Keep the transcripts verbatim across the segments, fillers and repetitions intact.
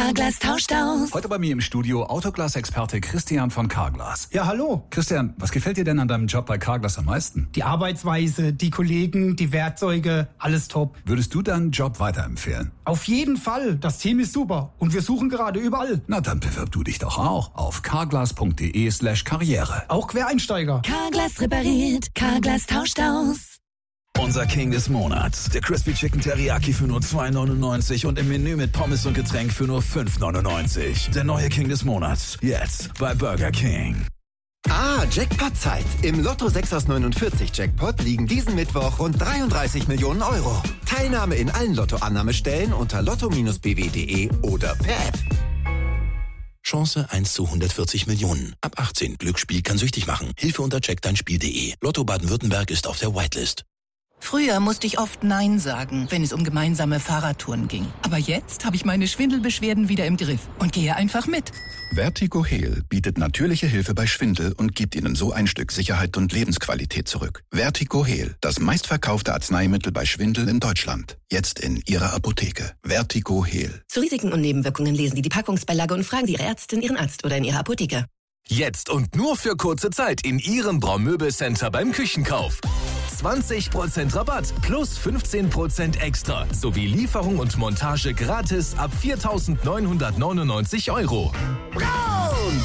Carglass tauscht aus. Heute bei mir im Studio Autoglas-Experte Christian von Carglass. Ja, hallo. Christian, was gefällt dir denn an deinem Job bei Carglass am meisten? Die Arbeitsweise, die Kollegen, die Werkzeuge, alles top. Würdest du deinen Job weiterempfehlen? Auf jeden Fall. Das Team ist super. Und wir suchen gerade überall. Na, dann bewirb du dich doch auch auf carglass.de slash karriere. Auch Quereinsteiger. Carglass repariert. Carglass tauscht aus. Unser King des Monats. Der Crispy Chicken Teriyaki für nur zwei neunundneunzig und im Menü mit Pommes und Getränk für nur fünf neunundneunzig. Der neue King des Monats. Jetzt bei Burger King. Ah, Jackpot-Zeit. Im Lotto sechs aus neunundvierzig Jackpot liegen diesen Mittwoch rund dreiunddreißig Millionen Euro. Teilnahme in allen Lottoannahmestellen unter lotto Bindestrich b w punkt d e oder per App. Chance eins zu hundertvierzig Millionen. Ab achtzehn. Glücksspiel kann süchtig machen. Hilfe unter check dein Spiel punkt d e. Lotto Baden-Württemberg ist auf der Whitelist. Früher musste ich oft Nein sagen, wenn es um gemeinsame Fahrradtouren ging. Aber jetzt habe ich meine Schwindelbeschwerden wieder im Griff und gehe einfach mit. Vertigo Heal bietet natürliche Hilfe bei Schwindel und gibt Ihnen so ein Stück Sicherheit und Lebensqualität zurück. Vertigo Heal, das meistverkaufte Arzneimittel bei Schwindel in Deutschland. Jetzt in Ihrer Apotheke. Vertigo Heal. Zu Risiken und Nebenwirkungen lesen Sie die Packungsbeilage und fragen Sie Ihre Ärztin, Ihren Arzt oder in Ihrer Apotheke. Jetzt und nur für kurze Zeit in Ihrem Braumöbelcenter beim Küchenkauf. zwanzig Prozent Rabatt plus fünfzehn Prozent extra sowie Lieferung und Montage gratis ab viertausendneunhundertneunundneunzig Euro. Braun!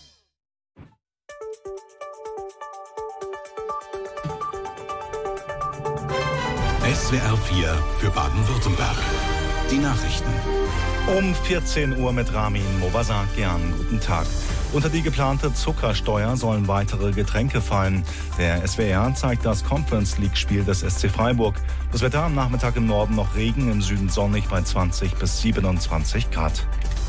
S W R vier für Baden-Württemberg. Die Nachrichten. Um vierzehn Uhr mit Ramin Movasakian. Guten Tag. Unter die geplante Zuckersteuer sollen weitere Getränke fallen. Der S W R zeigt das Conference-League-Spiel des S C Freiburg. Das Wetter am Nachmittag im Norden noch Regen, im Süden sonnig bei zwanzig bis siebenundzwanzig Grad.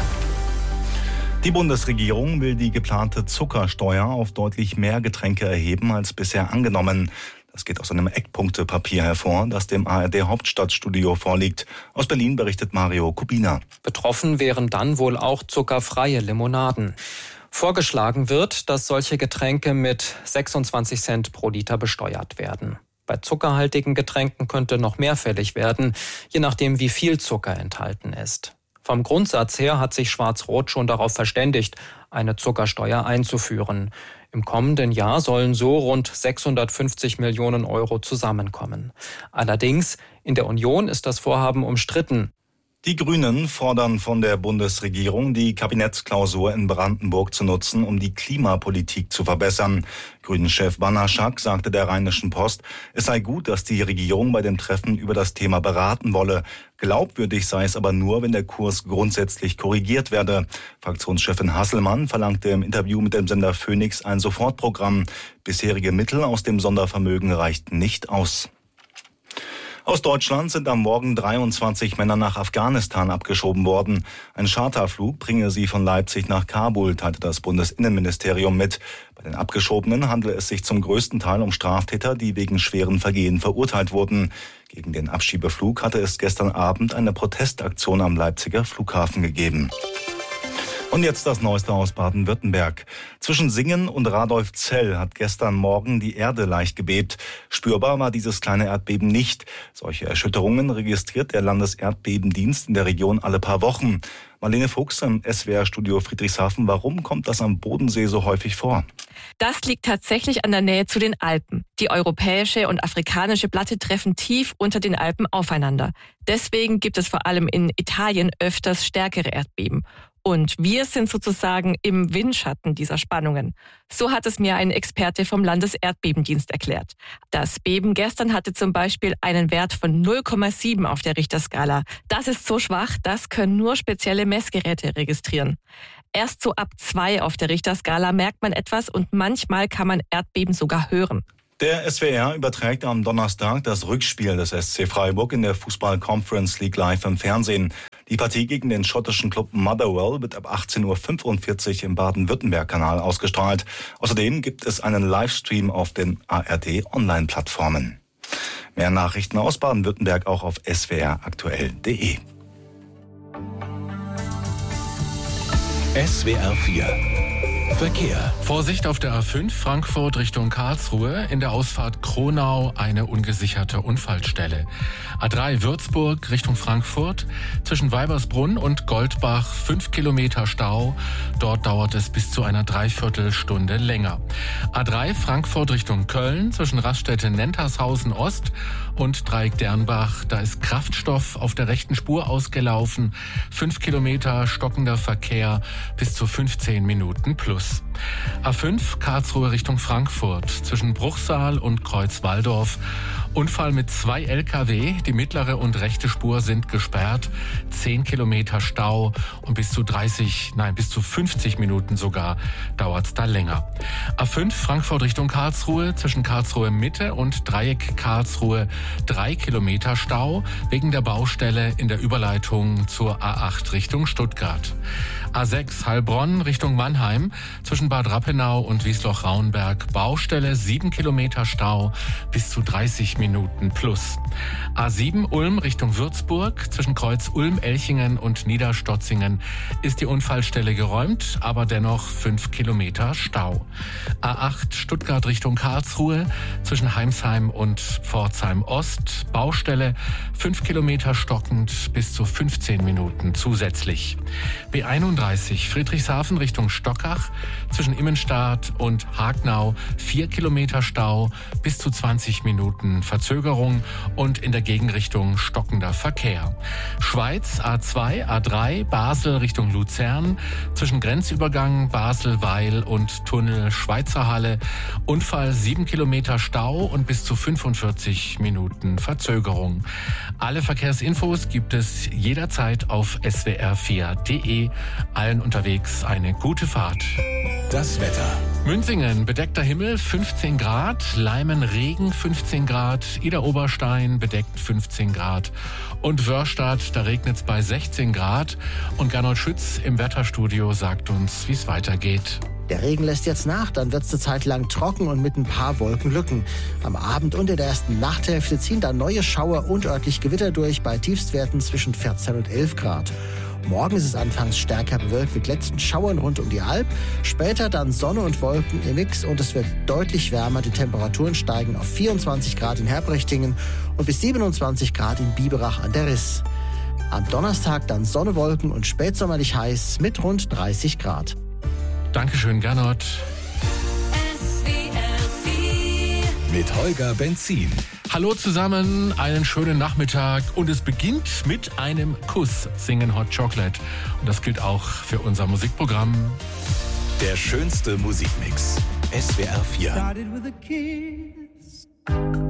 Die Bundesregierung will die geplante Zuckersteuer auf deutlich mehr Getränke erheben als bisher angenommen. Das geht aus einem Eckpunktepapier hervor, das dem A R D-Hauptstadtstudio vorliegt. Aus Berlin berichtet Mario Kubina. Betroffen wären dann wohl auch zuckerfreie Limonaden. Vorgeschlagen wird, dass solche Getränke mit sechsundzwanzig Cent pro Liter besteuert werden. Bei zuckerhaltigen Getränken könnte noch mehr fällig werden, je nachdem wie viel Zucker enthalten ist. Vom Grundsatz her hat sich Schwarz-Rot schon darauf verständigt, eine Zuckersteuer einzuführen. Im kommenden Jahr sollen so rund sechshundertfünfzig Millionen Euro zusammenkommen. Allerdings, in der Union ist das Vorhaben umstritten. Die Grünen fordern von der Bundesregierung, die Kabinettsklausur in Brandenburg zu nutzen, um die Klimapolitik zu verbessern. Grünen-Chef Banaszak sagte der Rheinischen Post, es sei gut, dass die Regierung bei dem Treffen über das Thema beraten wolle. Glaubwürdig sei es aber nur, wenn der Kurs grundsätzlich korrigiert werde. Fraktionschefin Hasselmann verlangte im Interview mit dem Sender Phoenix ein Sofortprogramm. Bisherige Mittel aus dem Sondervermögen reichten nicht aus. Aus Deutschland sind am Morgen dreiundzwanzig Männer nach Afghanistan abgeschoben worden. Ein Charterflug bringe sie von Leipzig nach Kabul, teilte das Bundesinnenministerium mit. Bei den Abgeschobenen handele es sich zum größten Teil um Straftäter, die wegen schweren Vergehen verurteilt wurden. Gegen den Abschiebeflug hatte es gestern Abend eine Protestaktion am Leipziger Flughafen gegeben. Und jetzt das Neueste aus Baden-Württemberg. Zwischen Singen und Radolfzell hat gestern Morgen die Erde leicht gebebt. Spürbar war dieses kleine Erdbeben nicht. Solche Erschütterungen registriert der Landeserdbebendienst in der Region alle paar Wochen. Marlene Fuchs im S W R-Studio Friedrichshafen. Warum kommt das am Bodensee so häufig vor? Das liegt tatsächlich an der Nähe zu den Alpen. Die europäische und afrikanische Platte treffen tief unter den Alpen aufeinander. Deswegen gibt es vor allem in Italien öfters stärkere Erdbeben. Und wir sind sozusagen im Windschatten dieser Spannungen. So hat es mir ein Experte vom Landeserdbebendienst erklärt. Das Beben gestern hatte zum Beispiel einen Wert von null Komma sieben auf der Richterskala. Das ist so schwach, das können nur spezielle Messgeräte registrieren. Erst so ab zwei auf der Richterskala merkt man etwas und manchmal kann man Erdbeben sogar hören. Der S W R überträgt am Donnerstag das Rückspiel des S C Freiburg in der Fußball-Conference League live im Fernsehen. Die Partie gegen den schottischen Club Motherwell wird ab achtzehn Uhr fünfundvierzig im Baden-Württemberg-Kanal ausgestrahlt. Außerdem gibt es einen Livestream auf den A R D-Online-Plattformen. Mehr Nachrichten aus Baden-Württemberg auch auf s w r aktuell punkt d e. S W R vier Verkehr. Vorsicht auf der A fünf Frankfurt Richtung Karlsruhe. In der Ausfahrt Kronau eine ungesicherte Unfallstelle. A drei Würzburg Richtung Frankfurt. Zwischen Weibersbrunn und Goldbach fünf Kilometer Stau. Dort dauert es bis zu einer Dreiviertelstunde länger. A drei Frankfurt Richtung Köln. Zwischen Raststätte-Nentershausen Ost und Dreieck Dernbach. Da ist Kraftstoff auf der rechten Spur ausgelaufen. Fünf Kilometer stockender Verkehr bis zu fünfzehn Minuten plus. A fünf Karlsruhe Richtung Frankfurt. Zwischen Bruchsal und Kreuzwaldorf. Unfall mit zwei L K W. Die mittlere und rechte Spur sind gesperrt. Zehn Kilometer Stau und bis zu dreißig, nein, bis zu fünfzig Minuten sogar dauert's da länger. A fünf Frankfurt Richtung Karlsruhe. Zwischen Karlsruhe Mitte und Dreieck Karlsruhe drei Kilometer Stau wegen der Baustelle in der Überleitung zur A acht Richtung Stuttgart. A sechs Heilbronn Richtung Mannheim. Zwischen Bad Rappenau und Wiesloch-Raunberg Baustelle, sieben Kilometer Stau bis zu dreißig Minuten plus. A sieben Ulm Richtung Würzburg. Zwischen Kreuz Ulm-Elchingen und Niederstotzingen ist die Unfallstelle geräumt, aber dennoch fünf Kilometer Stau. A acht Stuttgart Richtung Karlsruhe. Zwischen Heimsheim und Pforzheim Ost Baustelle, fünf Kilometer stockend bis zu fünfzehn Minuten zusätzlich. B einunddreißig Friedrichshafen Richtung Stockach. Zwischen Immenstadt und Hagnau vier Kilometer Stau bis zu zwanzig Minuten Verzögerung und in der Gegenrichtung stockender Verkehr. Schweiz A zwei, A drei Basel Richtung Luzern. Zwischen Grenzübergang Basel-Weil und Tunnel Schweizerhalle. Unfall sieben Kilometer Stau und bis zu fünfundvierzig Minuten Verzögerung. Alle Verkehrsinfos gibt es jederzeit auf s w r vier punkt d e. Allen unterwegs eine gute Fahrt. Das Wetter. Münzingen, bedeckter Himmel, fünfzehn Grad. Leimen, Regen, fünfzehn Grad. Idar-Oberstein, bedeckt, fünfzehn Grad. Und Wörstadt, da regnet es bei sechzehn Grad. Und Gernot Schütz im Wetterstudio sagt uns, wie es weitergeht. Der Regen lässt jetzt nach, dann wird es eine Zeit lang trocken und mit ein paar Wolkenlücken. Am Abend und in der ersten Nachthälfte ziehen dann neue Schauer und örtlich Gewitter durch bei Tiefstwerten zwischen vierzehn und elf Grad. Morgen ist es anfangs stärker bewölkt mit letzten Schauern rund um die Alp. Später dann Sonne und Wolken im Mix und es wird deutlich wärmer. Die Temperaturen steigen auf vierundzwanzig Grad in Herbrechtingen und bis siebenundzwanzig Grad in Biberach an der Riss. Am Donnerstag dann Sonne, Wolken und spätsommerlich heiß mit rund dreißig Grad. Dankeschön, Gernot. Mit Holger Benzin. Hallo zusammen, einen schönen Nachmittag und es beginnt mit einem Kuss, singen Hot Chocolate. Und das gilt auch für unser Musikprogramm. Der schönste Musikmix. S W R vier. Started with a kiss.